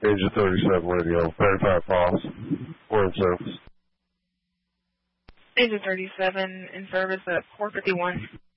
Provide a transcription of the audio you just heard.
Agent 37 radio, 35 miles. We're in service. Agent 37 in service at 451.